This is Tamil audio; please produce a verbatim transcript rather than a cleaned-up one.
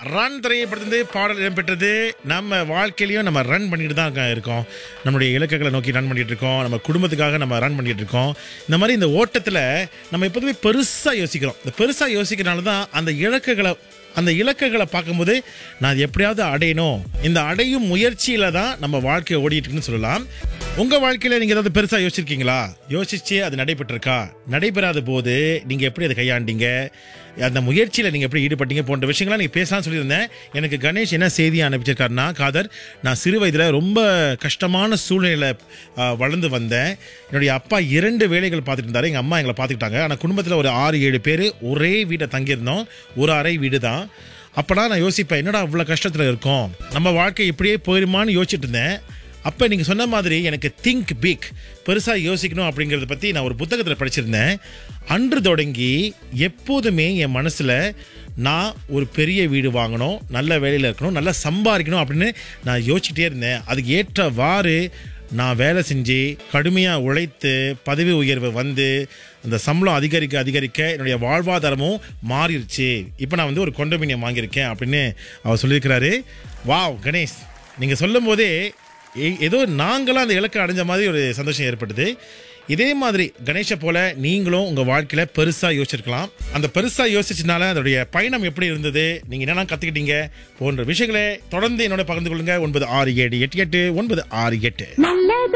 ரன் திரையப்படுத்து பாடல் இடம்பெற்றது. நம்ம வாழ்க்கையிலையும் நம்ம ரன் பண்ணிட்டு தான் இருக்கோம். நம்மளுடைய இலக்குகளை நோக்கி ரன் பண்ணிட்டு இருக்கோம். நம்ம குடும்பத்துக்காக நம்ம ரன் பண்ணிட்டு இருக்கோம். இந்த மாதிரி இந்த ஓட்டத்தில் நம்ம எப்போதுமே பெருசாக யோசிக்கிறோம். இந்த பெருசாக யோசிக்கிறனால தான் அந்த இலக்குகளை அந்த இலக்குகளை பார்க்கும்போது நான் அது எப்படியாவது அடையணும், இந்த அடையும் முயற்சியில தான் நம்ம வாழ்க்கையை ஓடிட்டு இருக்குன்னு சொல்லலாம். உங்க வாழ்க்கையில நீங்க ஏதாவது பெருசா யோசிச்சிருக்கீங்களா? யோசிச்சு அது நடைபெற்றிருக்கா? நடைபெறாத போது நீங்க எப்படி அதை கையாண்டீங்க? அந்த முயற்சியில நீங்க எப்படி ஈடுபட்டீங்க போன்ற விஷயங்கள்லாம் நீங்க பேசலாம் சொல்லியிருந்தேன். எனக்கு கணேஷ் என்ன செய்தி அனுப்பிச்சிருக்காருன்னா, காதர், நான் சிறு வயதுல ரொம்ப கஷ்டமான சூழ்நிலையில வளர்ந்து வந்தேன். என்னுடைய அப்பா இரண்டு வேலைகள் பார்த்துட்டு இருந்தாரு. எங்க அம்மா எங்களை பார்த்துக்கிட்டாங்க. ஆனால் குடும்பத்தில் ஒரு ஆறு ஏழு பேர் ஒரே வீட்டை தங்கியிருந்தோம். ஒரு அறை வீடு தான். அப்போனா நான் யோசிப்பேன், என்னடா அவ்வளோ கஷ்டத்தில் இருக்கோம், நம்ம வாழ்க்கை இப்படியே போயிருமான்னு யோசிச்சுட்டு இருந்தேன். அப்போ நீங்கள் சொன்ன மாதிரி எனக்கு திங்க் பிக், பெருசாக யோசிக்கணும் அப்படிங்கிறத பற்றி நான் ஒரு புத்தகத்தில் படிச்சிருந்தேன். அன்று தொடங்கி எப்போதுமே என் மனசில் நான் ஒரு பெரிய வீடு வாங்கணும், நல்ல வேலையில் இருக்கணும், நல்லா சம்பாதிக்கணும் அப்படின்னு நான் யோசிச்சுட்டே இருந்தேன். அதுக்கு ஏற்றவாறு நான் வேலை செஞ்சு கடுமையாக உழைத்து பதவி உயர்வு வந்து அந்த சம்பளம் அதிகரிக்க அதிகரிக்க என்னுடைய வாழ்வாதாரமும் மாறிடுச்சு. இப்போ நான் வந்து ஒரு கொண்டோமினியம் வாங்கியிருக்கேன் அப்படின்னு அவர் சொல்லியிருக்கிறாரு. வாவ் கணேஷ், நீங்கள் சொல்லும் போதே ஏதோ நாங்களாம் அந்த இலக்கை அடைஞ்ச மாதிரி ஒரு சந்தோஷம் ஏற்படுது. இதே மாதிரி கணேஷை போல நீங்களும் உங்கள் வாழ்க்கையில் பெருசாக யோசிச்சிருக்கலாம். அந்த பெருசாக யோசிச்சனால அதோடைய பயணம் எப்படி இருந்தது, நீங்கள் என்னெல்லாம் கற்றுக்கிட்டீங்க போன்ற விஷயங்களை தொடர்ந்து என்னோட பகிர்ந்து கொள்ளுங்க. ஒன்பது ஆறு ஏழு எட்டு எட்டு ஒன்பது ஆறு எட்டு.